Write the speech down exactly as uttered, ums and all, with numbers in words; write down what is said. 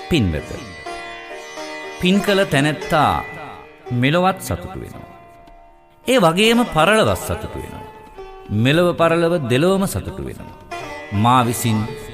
පින්වත, පින් කළ තැනැත්තා මෙලොවත් සතුටු වෙනවා. ඒ වගේම පරලොවත් සතුටු වෙනවා. මෙලොව පරලොව දෙලොවම සතුටු වෙනවා. මා විසින්